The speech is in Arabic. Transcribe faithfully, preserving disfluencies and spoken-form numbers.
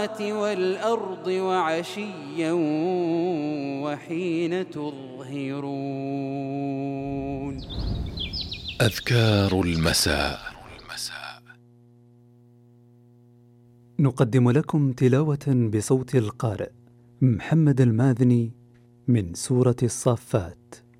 والأرض وعشيا وحين تظهرون. أذكار المساء. نقدم لكم تلاوة بصوت القارئ محمد الماذني من سورة الصافات.